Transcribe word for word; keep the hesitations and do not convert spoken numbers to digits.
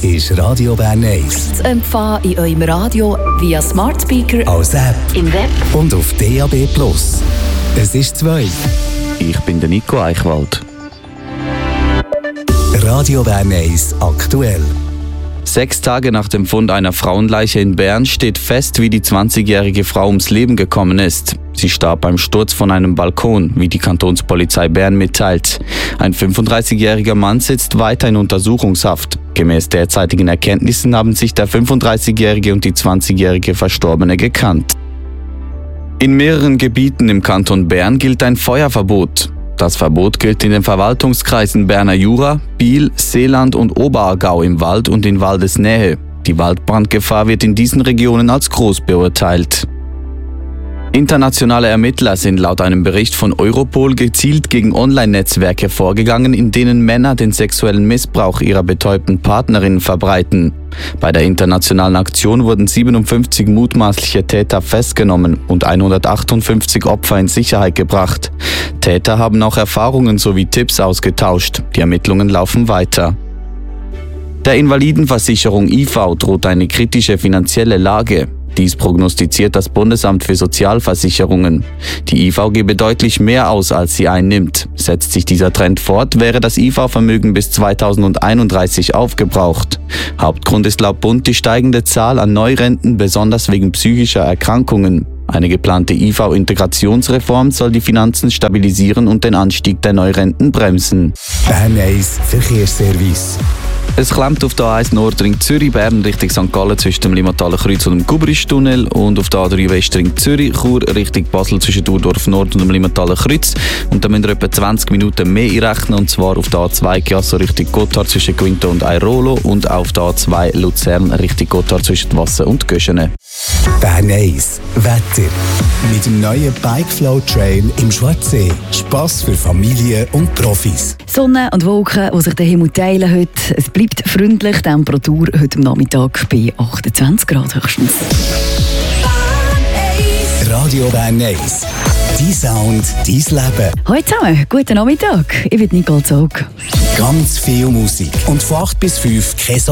ist Radio Bern eins. Zu empfangen in eurem Radio via Smart Speaker, als App im Web und auf D A B Plus. Es ist zwei. Ich bin der Nico Eichwald. Radio Bern eins aktuell. Sechs Tage nach dem Fund einer Frauenleiche in Bern steht fest, wie die zwanzigjährige Frau ums Leben gekommen ist. Sie starb beim Sturz von einem Balkon, wie die Kantonspolizei Bern mitteilt. Ein fünfunddreißigjähriger Mann sitzt weiter in Untersuchungshaft. Gemäß derzeitigen Erkenntnissen haben sich der fünfunddreißigjährige und die zwanzigjährige Verstorbene gekannt. In mehreren Gebieten im Kanton Bern gilt ein Feuerverbot. Das Verbot gilt in den Verwaltungskreisen Berner Jura, Biel, Seeland und Oberaargau im Wald und in Waldesnähe. Die Waldbrandgefahr wird in diesen Regionen als groß beurteilt. Internationale Ermittler sind laut einem Bericht von Europol gezielt gegen Online-Netzwerke vorgegangen, in denen Männer den sexuellen Missbrauch ihrer betäubten Partnerinnen verbreiten. Bei der internationalen Aktion wurden siebenundfünfzig mutmaßliche Täter festgenommen und hundertachtundfünfzig Opfer in Sicherheit gebracht. Täter haben auch Erfahrungen sowie Tipps ausgetauscht. Die Ermittlungen laufen weiter. Der Invalidenversicherung I V droht eine kritische finanzielle Lage. Dies prognostiziert das Bundesamt für Sozialversicherungen. Die I V gebe deutlich mehr aus, als sie einnimmt. Setzt sich dieser Trend fort, wäre das I V-Vermögen bis zweitausendeinunddreißig aufgebraucht. Hauptgrund ist laut Bund die steigende Zahl an Neurenten, besonders wegen psychischer Erkrankungen. Eine geplante I V-Integrationsreform soll die Finanzen stabilisieren und den Anstieg der Neurenten bremsen. Bern eins Verkehrsservice. Es klemmt auf der A eins Nordring Zürich-Bern Richtung Sankt Gallen zwischen dem Limmathaler Kreuz und dem Gubristunnel und auf der A drei Westring Zürich-Chur Richtung Basel zwischen Urdorf Nord und dem Limmathaler Kreuz. Und da müsst ihr etwa zwanzig Minuten mehr einrechnen, und zwar auf der A zwei Chiasso Richtung Gotthard zwischen Quinto und Airolo und auf der A zwei Luzern Richtung Gotthard zwischen Wasser und Göschene. Bern eins Wetter. Mit dem neuen Bikeflow Trail im Schwarzsee. Spass für Familien und Profis. Sonne und Wolken, die sich den Himmel teilen heute. Es bleibt freundlich, Temperatur heute am Nachmittag bei achtundzwanzig Grad höchstens. Radio Bern eins. Dein Sound, dein Leben. Hallo zusammen, guten Nachmittag. Ich bin Nicole Zog. Ganz viel Musik. Und von acht bis fünf kein